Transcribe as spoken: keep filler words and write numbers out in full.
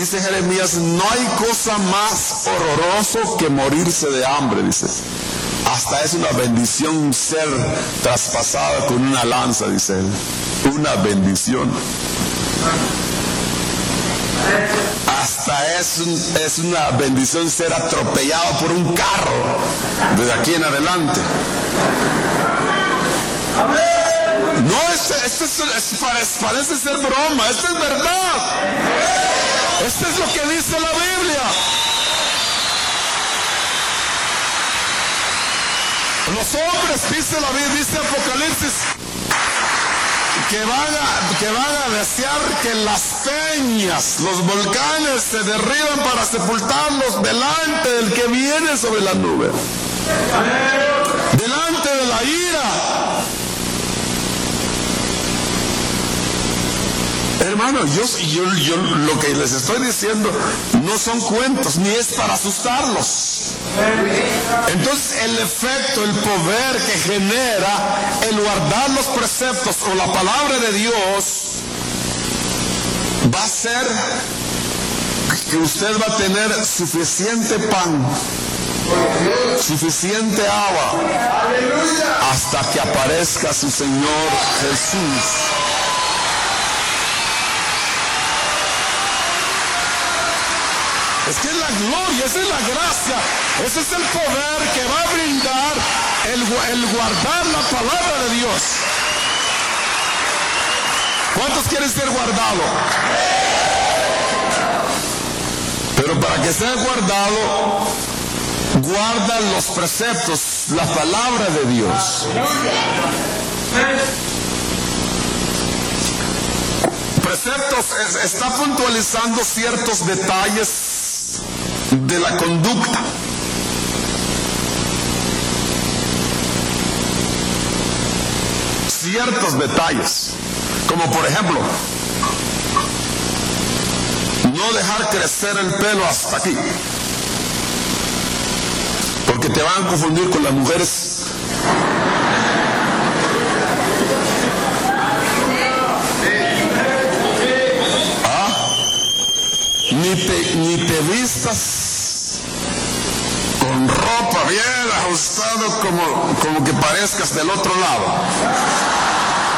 dice Jeremías, no hay cosa más horroroso que morirse de hambre, dice. Hasta es una bendición ser traspasado con una lanza, dice él. Una bendición. Hasta es, un, es una bendición ser atropellado por un carro desde aquí en adelante. No, esto, esto es, es, parece, parece ser broma, esto es verdad. Esto es lo que dice la Biblia. Los hombres, dice la Biblia, dice Apocalipsis, que van a, que van a desear que las peñas, los volcanes se derriban para sepultarlos delante del que viene sobre la nube, delante de la ira. Hermano, yo, yo, yo lo que les estoy diciendo no son cuentos, ni es para asustarlos. Entonces el efecto, el poder que genera el guardar los preceptos o la palabra de Dios va a ser que usted va a tener suficiente pan, suficiente agua, hasta que aparezca su Señor Jesús. Es que es la gloria, esa es la gracia, ese es el poder que va a brindar el, el guardar la palabra de Dios. ¿Cuántos quieren ser guardados? Pero para que sea guardado, guardan los preceptos, la palabra de Dios. Preceptos, está puntualizando ciertos detalles de la conducta. Ciertos detalles, como por ejemplo, no dejar crecer el pelo hasta aquí, porque te van a confundir con las mujeres. Ni te, ni te vistas con ropa bien ajustado como, como que parezcas del otro lado.